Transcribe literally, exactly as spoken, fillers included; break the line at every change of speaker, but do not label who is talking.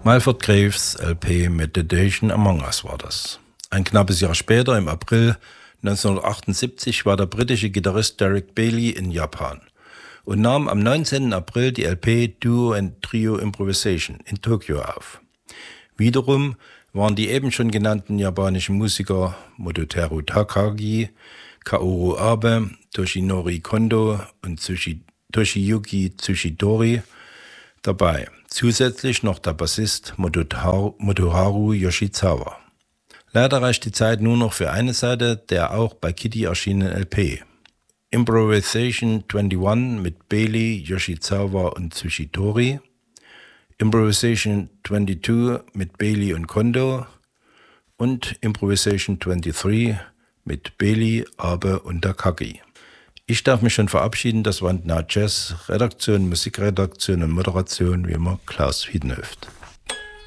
Milford Graves L P Meditation Among Us war das. Ein knappes Jahr später, im April neunzehnhundertachtundsiebzig, war der britische Gitarrist Derek Bailey in Japan und nahm am neunzehnten April die L P Duo and Trio Improvisation in Tokio auf. Wiederum waren die eben schon genannten japanischen Musiker Mototeru Takagi, Kaoru Abe, Toshinori Kondo und Tsushi, Toshiyuki Tsuchidori dabei. Zusätzlich noch der Bassist Motoharu, Motoharu Yoshizawa. Leider reicht die Zeit nur noch für eine Seite der auch bei Kitty erschienenen L P. Improvisation einundzwanzig mit Bailey, Yoshizawa und Tsuchidori. Improvisation zweiundzwanzig mit Bailey und Kondo. Und Improvisation dreiundzwanzig mit Bailey, Abe und Takagi. Ich darf mich schon verabschieden, das war Now Jazz, Redaktion, Musikredaktion und Moderation, wie immer Klaus Wiedenhöft.